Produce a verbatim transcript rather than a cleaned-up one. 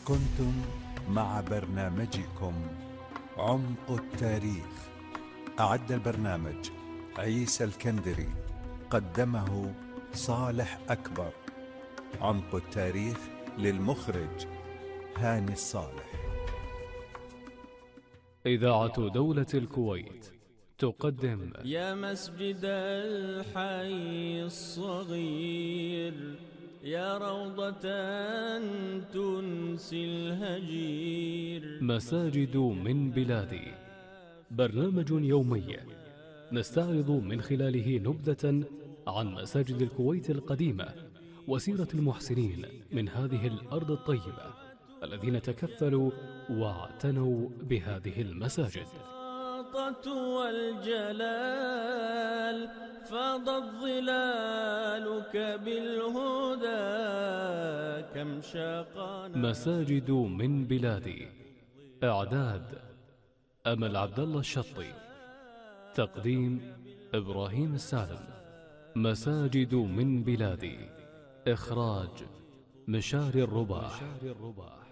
كنتم مع برنامجكم عمق التاريخ. أعد البرنامج عيسى الكندري، قدمه صالح أكبر. عمق التاريخ للمخرج هاني الصالح. إذاعة دولة الكويت تقدم يا مسجد الحي الصغير، يا روضة تنسي الهجير. مساجد من بلادي، برنامج يومي نستعرض من خلاله نبذة عن مساجد الكويت القديمة وسيرة المحسنين من هذه الأرض الطيبة الذين تكفلوا واعتنوا بهذه المساجد. والجلال فاضت ظلالك بالهدى، كم شاقنا. مساجد من بلادي، إعداد أمل عبد الله الشطي، تقديم إبراهيم السالم. مساجد من بلادي، إخراج مشاري الرباح.